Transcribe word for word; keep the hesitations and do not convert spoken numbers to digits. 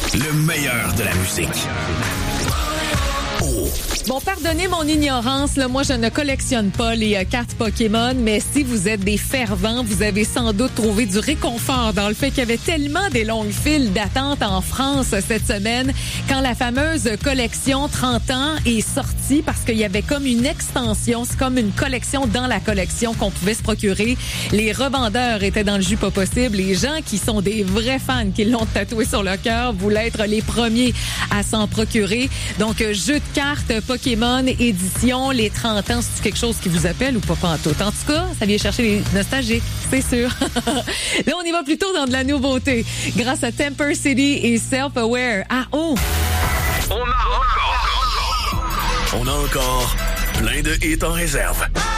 Le meilleur de la musique. Bon, pardonnez mon ignorance, là, moi je ne collectionne pas les euh, cartes Pokémon, mais si vous êtes des fervents, vous avez sans doute trouvé du réconfort dans le fait qu'il y avait tellement des longues files d'attente en France cette semaine quand la fameuse collection trente ans est sortie parce qu'il y avait comme une extension, c'est comme une collection dans la collection qu'on pouvait se procurer. Les revendeurs étaient dans le jus pas possible. Les gens qui sont des vrais fans, qui l'ont tatoué sur le cœur, voulaient être les premiers à s'en procurer. Donc, jeu de cartes Pokémon édition, les trente ans, c'est quelque chose qui vous appelle ou pas pantoute? En tout cas, ça vient chercher les nostalgiques, c'est sûr. Là, on y va plutôt dans de la nouveauté. Grâce à Temper City et Self-Aware. Ah, oh! On a encore... On a encore plein de hits en réserve.